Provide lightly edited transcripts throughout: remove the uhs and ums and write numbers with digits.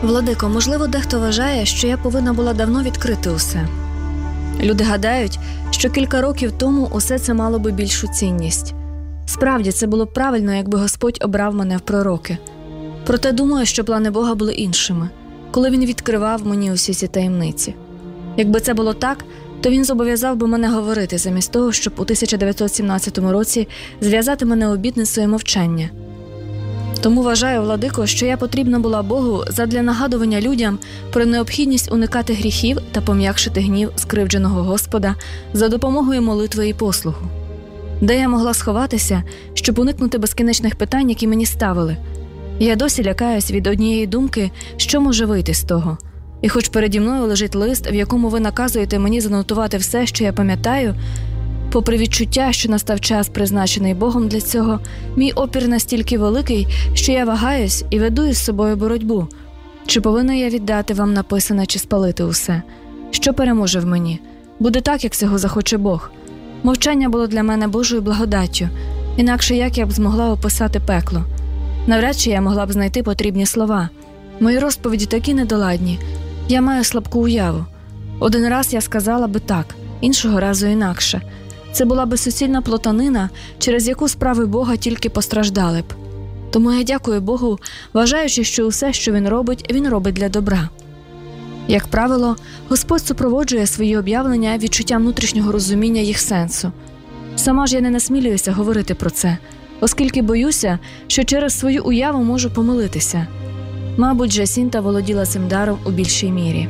Владико, можливо, дехто вважає, що я повинна була давно відкрити усе. Люди гадають, що кілька років тому усе це мало би більшу цінність. Справді, це було б правильно, якби Господь обрав мене в пророки. Проте думаю, що плани Бога були іншими, коли Він відкривав мені усі ці таємниці. Якби це було так, то Він зобов'язав би мене говорити, замість того, щоб у 1917 році зв'язати мене обітницею мовчання. Тому вважаю, Владико, що я потрібна була Богу задля нагадування людям про необхідність уникати гріхів та пом'якшити гнів скривдженого Господа за допомогою молитви і послуху. Де я могла сховатися, щоб уникнути безкінечних питань, які мені ставили? Я досі лякаюсь від однієї думки, що може вийти з того. І хоч переді мною лежить лист, в якому ви наказуєте мені занотувати все, що я пам'ятаю, попри відчуття, що настав час, призначений Богом для цього, мій опір настільки великий, що я вагаюсь і веду із собою боротьбу. Чи повинна я віддати вам написане, чи спалити усе? Що переможе в мені? Буде так, як цього захоче Бог. Мовчання було для мене Божою благодаттю, інакше як я б змогла описати пекло? Навряд чи я могла б знайти потрібні слова. Мої розповіді такі недоладні. Я маю слабку уяву. Один раз я сказала би так, іншого разу інакше. Це була би суцільна плутанина, через яку справи Бога тільки постраждали б. Тому я дякую Богу, вважаючи, що усе, що Він робить для добра. Як правило, Господь супроводжує свої об'явлення відчуттям внутрішнього розуміння їх сенсу. Сама ж я не насмілююся говорити про це, оскільки боюся, що через свою уяву можу помилитися. Мабуть, Джасінта володіла цим даром у більшій мірі.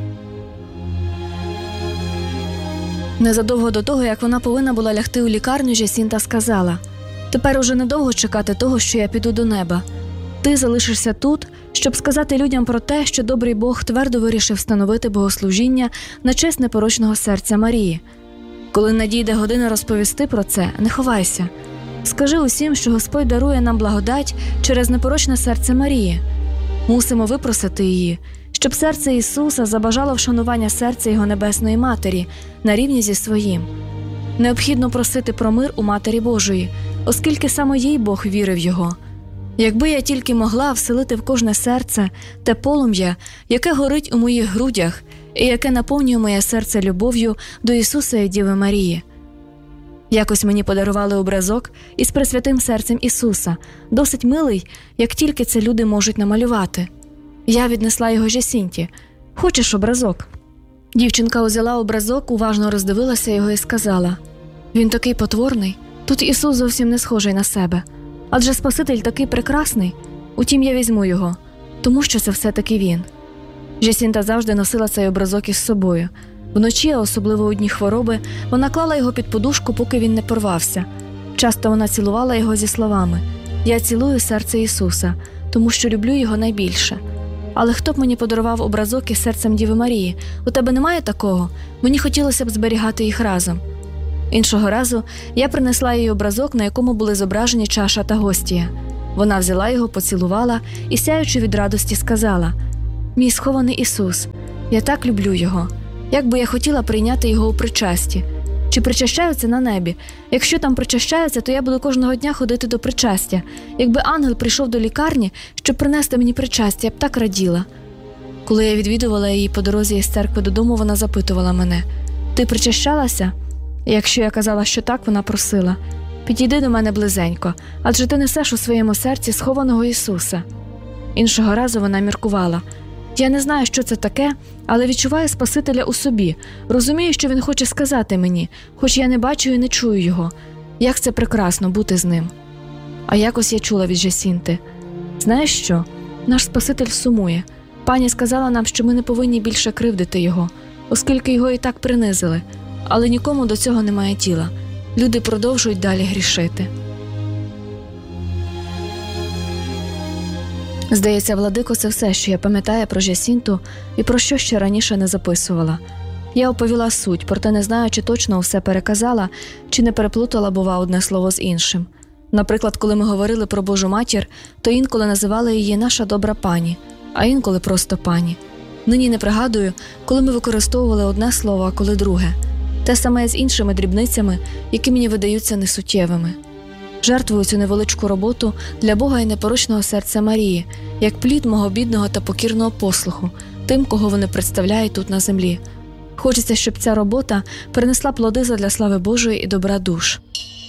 Незадовго до того, як вона повинна була лягти у лікарню, Джасінта сказала: «Тепер уже недовго чекати того, що я піду до неба. Ти залишишся тут, щоб сказати людям про те, що добрий Бог твердо вирішив встановити богослужіння на честь непорочного серця Марії. Коли надійде година розповісти про це, не ховайся. Скажи усім, що Господь дарує нам благодать через непорочне серце Марії. Мусимо випросити її, щоб серце Ісуса забажало вшанування серця Його Небесної Матері на рівні зі своїм. Необхідно просити про мир у Матері Божої, оскільки саме їй Бог вірив Його. Якби я тільки могла вселити в кожне серце те полум'я, яке горить у моїх грудях і яке наповнює моє серце любов'ю до Ісуса і Діви Марії». Якось мені подарували образок із Пресвятим серцем Ісуса, досить милий, як тільки це люди можуть намалювати. Я віднесла його Джасінті. «Хочеш образок?» Дівчинка узяла образок, уважно роздивилася його і сказала: «Він такий потворний, тут Ісус зовсім не схожий на себе. Адже Спаситель такий прекрасний. Утім, я візьму його, тому що це все-таки він». Джасінта завжди носила цей образок із собою. Вночі, а особливо у дні хвороби, вона клала його під подушку, поки він не порвався. Часто вона цілувала його зі словами: «Я цілую серце Ісуса, тому що люблю його найбільше». Але хто б мені подарував образок із серцем Діви Марії? У тебе немає такого? Мені хотілося б зберігати їх разом. Іншого разу я принесла їй образок, на якому були зображені чаша та гостія. Вона взяла його, поцілувала і, сяючи від радості, сказала: «Мій схований Ісус, я так люблю його. Як би я хотіла прийняти його у причасті. Чи причащаються на небі? Якщо там причащаються, то я буду кожного дня ходити до причастя. Якби ангел прийшов до лікарні, щоб принести мені причастя, я б так раділа». Коли я відвідувала її по дорозі із церкви додому, вона запитувала мене: «Ти причащалася?» І якщо я казала, що так, вона просила: «Підійди до мене близенько, адже ти несеш у своєму серці схованого Ісуса». Іншого разу вона міркувала: «Я не знаю, що це таке, але відчуваю Спасителя у собі, розумію, що Він хоче сказати мені, хоч я не бачу і не чую Його. Як це прекрасно бути з Ним». А якось я чула від Джасінти: «Знаєш що? Наш Спаситель сумує. Пані сказала нам, що ми не повинні більше кривдити Його, оскільки Його і так принизили. Але нікому до цього немає діла. Люди продовжують далі грішити». Здається, Владико, це все, що я пам'ятаю про Джасінту і про що ще раніше не записувала. Я оповіла суть, проте не знаю, чи точно все переказала, чи не переплутала, бува, одне слово з іншим. Наприклад, коли ми говорили про Божу Матір, то інколи називали її «наша добра пані», а інколи просто «пані». Нині не пригадую, коли ми використовували одне слово, а коли друге. Те саме з іншими дрібницями, які мені видаються несуттєвими. Жертвую цю невеличку роботу для Бога і непорочного серця Марії, як плід мого бідного та покірного послуху, тим, кого вони представляють тут на землі. Хочеться, щоб ця робота принесла плоди задля слави Божої і добра душ.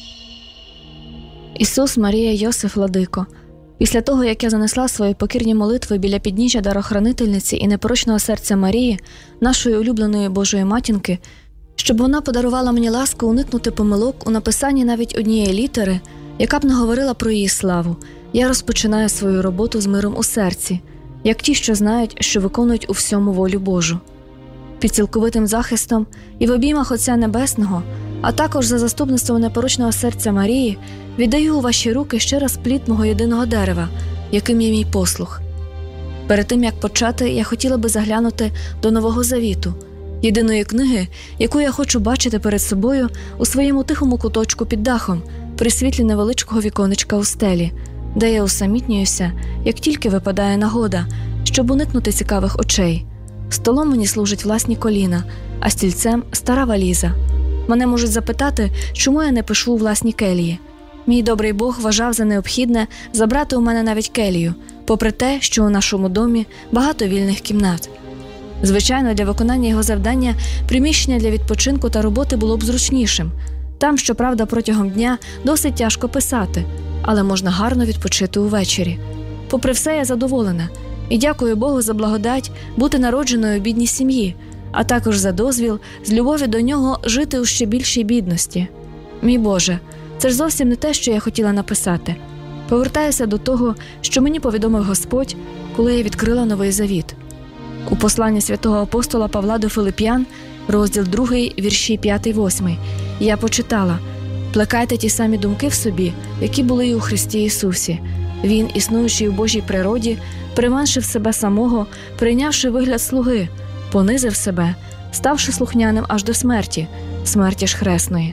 Ісус, Марія, Йосиф, Владико, після того, як я занесла свої покірні молитви біля підніжжя дарохранительниці і непорочного серця Марії, нашої улюбленої Божої матінки, щоб вона подарувала мені ласку уникнути помилок у написанні навіть однієї літери, яка б не говорила про її славу, я розпочинаю свою роботу з миром у серці, як ті, що знають, що виконують у всьому волю Божу. Під цілковитим захистом і в обіймах Отця Небесного, а також за заступництвом непорочного серця Марії, віддаю у ваші руки ще раз плід мого єдиного дерева, яким є мій послух. Перед тим, як почати, я хотіла би заглянути до Нового Завіту, єдиної книги, яку я хочу бачити перед собою у своєму тихому куточку під дахом, при світлі невеличкого віконечка у стелі, де я усамітнююся, як тільки випадає нагода, щоб уникнути цікавих очей. Столом мені служать власні коліна, а стільцем – стара валіза. Мене можуть запитати, чому я не пишу у власній келії. Мій добрий Бог вважав за необхідне забрати у мене навіть келію, попри те, що у нашому домі багато вільних кімнат. Звичайно, для виконання його завдання приміщення для відпочинку та роботи було б зручнішим. Там, щоправда, протягом дня досить тяжко писати, але можна гарно відпочити увечері. Попри все, я задоволена і дякую Богу за благодать бути народженою у бідній сім'ї, а також за дозвіл з любові до нього жити у ще більшій бідності. Мій Боже, це ж зовсім не те, що я хотіла написати. Повертаюся до того, що мені повідомив Господь, коли я відкрила Новий Завіт. У посланні святого апостола Павла до Филип'ян, розділ 2, вірші 5-8, я почитала: «Плекайте ті самі думки в собі, які були і у Христі Ісусі. Він, існуючий у Божій природі, применшив себе самого, прийнявши вигляд слуги, понизив себе, ставши слухняним аж до смерті, смерті ж хресної».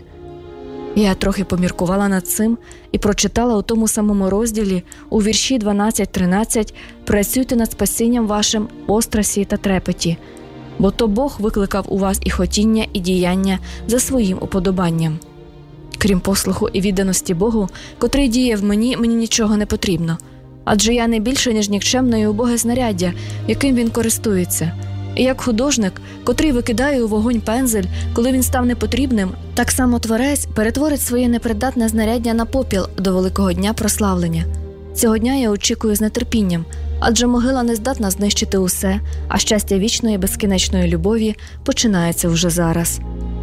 Я трохи поміркувала над цим і прочитала у тому самому розділі, у вірші 12-13: «Працюйте над спасінням вашим у острасі та трепеті, бо то Бог викликав у вас і хотіння, і діяння за своїм уподобанням». Крім послуху і відданості Богу, котрий діє в мені нічого не потрібно. Адже я не більше, ніж нікчемне і убоге знаряддя, яким він користується. І як художник, котрий викидає у вогонь пензель, коли він став непотрібним, так само Творець перетворить своє непридатне знаряддя на попіл до великого дня прославлення. Цього дня я очікую з нетерпінням, адже могила не здатна знищити усе, а щастя вічної безкінечної любові починається вже зараз.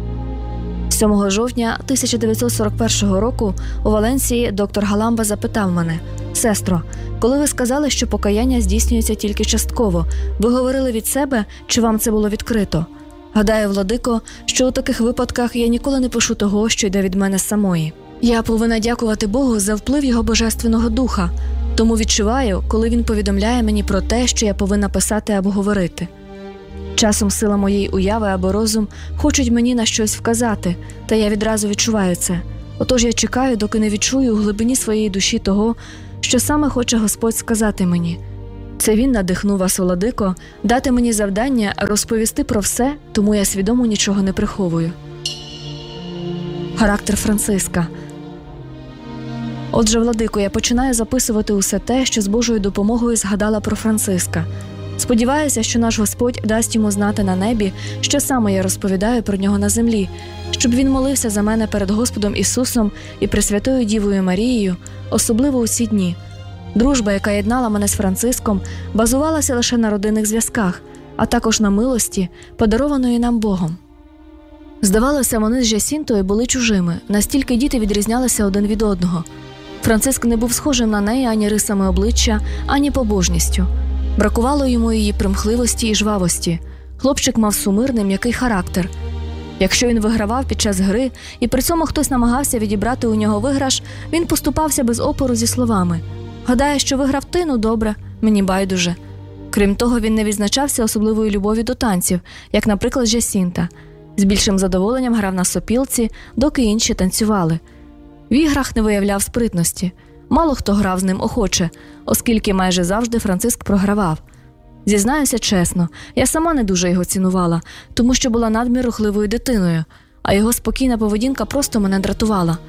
7 жовтня 1941 року у Валенсії доктор Галамба запитав мене: «Сестро, коли ви сказали, що покаяння здійснюється тільки частково, ви говорили від себе, чи вам це було відкрито? Гадаю, владико, що у таких випадках я ніколи не пишу того, що йде від мене самої. Я повинна дякувати Богу за вплив Його Божественного Духа, тому відчуваю, коли Він повідомляє мені про те, що я повинна писати або говорити. Часом сила моєї уяви або розум хочуть мені на щось вказати, та я відразу відчуваю це. Отож я чекаю, доки не відчую у глибині своєї душі того, що саме хоче Господь сказати мені. Це Він надихнув вас, владико, дати мені завдання розповісти про все, тому я свідомо нічого не приховую». Характер Франциска. Отже, владико, я починаю записувати усе те, що з Божою допомогою згадала про Франциска. Сподіваюся, що наш Господь дасть йому знати на небі, що саме я розповідаю про нього на землі, щоб він молився за мене перед Господом Ісусом і Пресвятою Дівою Марією, особливо у ці дні. Дружба, яка єднала мене з Франциском, базувалася лише на родинних зв'язках, а також на милості, подарованої нам Богом. Здавалося, вони з Жасінтою були чужими, настільки діти відрізнялися один від одного. Франциск не був схожим на неї ані рисами обличчя, ані побожністю. Бракувало йому її примхливості і жвавості. Хлопчик мав сумирний, м'який характер. Якщо він вигравав під час гри, і при цьому хтось намагався відібрати у нього виграш, він поступався без опору зі словами: «Гадає, що виграв ти? Ну добре, мені байдуже». Крім того, він не відзначався особливою любов'ю до танців, як, наприклад, Жасінта. З більшим задоволенням грав на сопілці, доки інші танцювали. В іграх не виявляв спритності. Мало хто грав з ним охоче, оскільки майже завжди Франциск програвав. Зізнаюся чесно, я сама не дуже його цінувала, тому що була надмір рухливою дитиною, а його спокійна поведінка просто мене дратувала.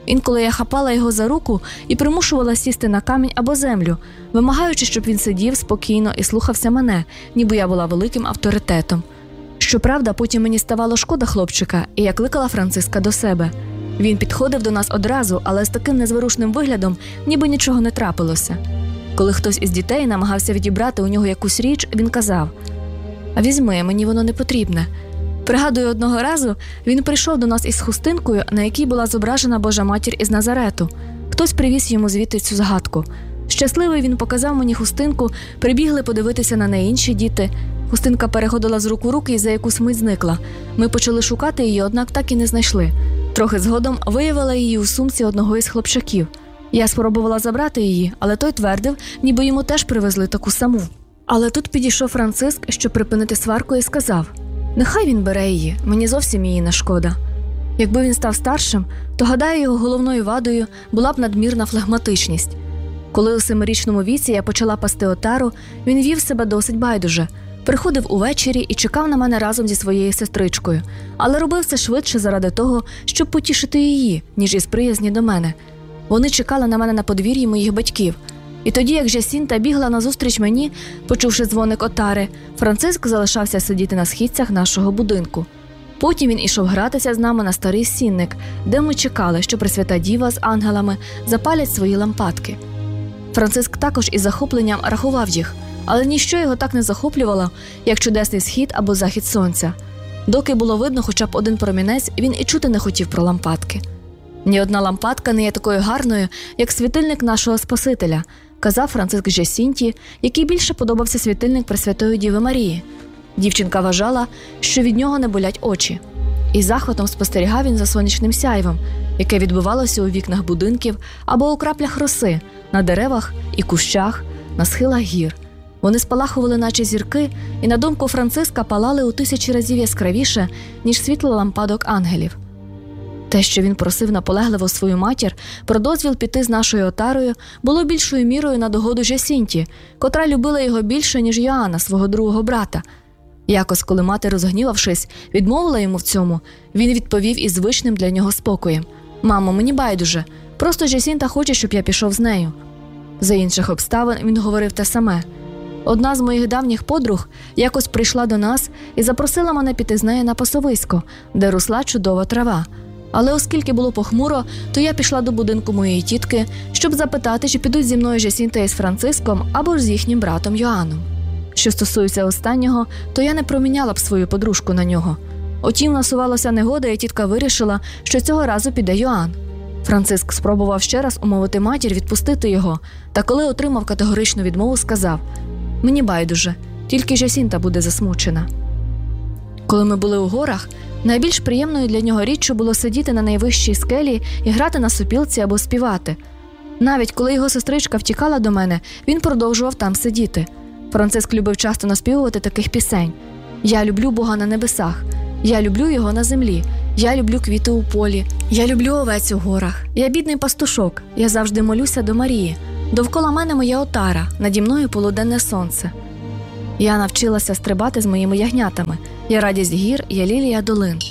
Інколи я хапала його за руку і примушувала сісти на камінь або землю, вимагаючи, щоб він сидів спокійно і слухався мене, ніби я була великим авторитетом. Щоправда, потім мені ставало шкода хлопчика, і я кликала Франциска до себе. Він підходив до нас одразу, але з таким незворушним виглядом, ніби нічого не трапилося. Коли хтось із дітей намагався відібрати у нього якусь річ, він казав: «А візьми, мені воно не потрібне». Пригадую, одного разу він прийшов до нас із хустинкою, на якій була зображена Божа Матір із Назарету. Хтось привіз йому звідти цю згадку. Щасливий, він показав мені хустинку, прибігли подивитися на неї інші діти. Хустинка переходила з рук у руки і за якусь мить зникла. Ми почали шукати її, однак так і не знайшли. Трохи згодом виявила її у сумці одного із хлопчаків. Я спробувала забрати її, але той твердив, ніби йому теж привезли таку саму. Але тут підійшов Франциск, щоб припинити сварку, і сказав: «Нехай він бере її, мені зовсім її не шкода». Якби він став старшим, то, гадаю, його головною вадою була б надмірна флегматичність. Коли у 7-річному віці я почала пасти отару, він вів себе досить байдуже. Приходив увечері і чекав на мене разом зі своєю сестричкою, але робив це швидше заради того, щоб потішити її, ніж із приязні до мене. Вони чекали на мене на подвір'ї моїх батьків. І тоді, як Жасінта бігла назустріч мені, почувши дзвоник отари, Франциск залишався сидіти на східцях нашого будинку. Потім він ішов гратися з нами на старий сінник, де ми чекали, що Пресвята Діва з ангелами запалять свої лампадки. Франциск також із захопленням рахував їх, але ніщо його так не захоплювало, як чудесний схід або захід сонця. Доки було видно хоча б один промінець, він і чути не хотів про лампадки. «Ні одна лампадка не є такою гарною, як світильник нашого Спасителя», казав Франциск Жасінті, який більше подобався світильник Пресвятої Діви Марії. Дівчинка вважала, що від нього не болять очі. І захватом спостерігав він за сонячним сяйвом, яке відбивалося у вікнах будинків або у краплях роси, на деревах і кущах, на схилах гір. Вони спалахували, наче зірки, і, на думку Франциска, палали у 1000 разів яскравіше, ніж світло лампадок ангелів. Те, що він просив наполегливо свою матір про дозвіл піти з нашою отарою, було більшою мірою на догоду Жасінті, котра любила його більше, ніж Йоанна, свого другого брата. Якось, коли мати, розгнівавшись, відмовила йому в цьому, він відповів із звичним для нього спокоєм: «Мамо, мені байдуже, просто Жасінта хоче, щоб я пішов з нею». За інших обставин він говорив те саме. Одна з моїх давніх подруг якось прийшла до нас і запросила мене піти з нею на пасовисько, де росла чудова трава. Але оскільки було похмуро, то я пішла до будинку моєї тітки, щоб запитати, чи підуть зі мною Жасінта із Франциском або ж з їхнім братом Йоанном. Що стосується останнього, то я не проміняла б свою подружку на нього. Утім, насувалася негода, і тітка вирішила, що цього разу піде Йоанн. Франциск спробував ще раз умовити матір відпустити його, та коли отримав категоричну відмову, сказав: «Мені байдуже, тільки Жасінта буде засмучена». Коли ми були у горах, найбільш приємною для нього річчю було сидіти на найвищій скелі і грати на сопілці або співати. Навіть коли його сестричка втікала до мене, він продовжував там сидіти. Франциск любив часто наспівувати таких пісень: «Я люблю Бога на небесах», «Я люблю Його на землі», «Я люблю квіти у полі», «Я люблю овець у горах», «Я бідний пастушок», «Я завжди молюся до Марії», «Довкола мене моя отара», «Наді мною полуденне сонце». Я навчилася стрибати з моїми ягнятами, «Я радість гір», «Я лілія долин».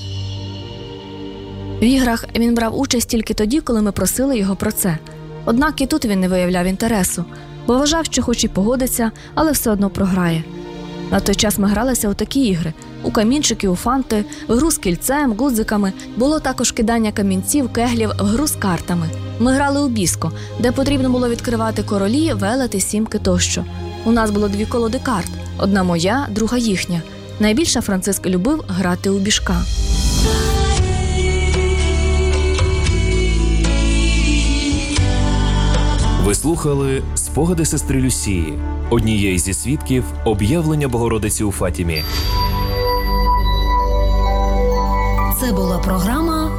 В іграх він брав участь тільки тоді, коли ми просили його про це. Однак і тут він не виявляв інтересу, бо вважав, що хоч і погодиться, але все одно програє. На той час ми гралися у такі ігри: у камінчики, у фанти, в гру з кільцем, гудзиками, було також кидання камінців, кеглів, в гру з картами. Ми грали у біско, де потрібно було відкривати королі, велети, сімки тощо. У нас було 2 колоди карт, одна моя, друга їхня. Найбільше Франциск любив грати у біжка. Ви слухали «Спогади сестри Люсії», однієї зі свідків об'явлення Богородиці у Фатімі. Це була програма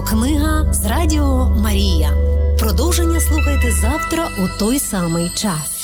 «Аудіокнига» з Радіо Марія. Продовження слухайте завтра у той самий час.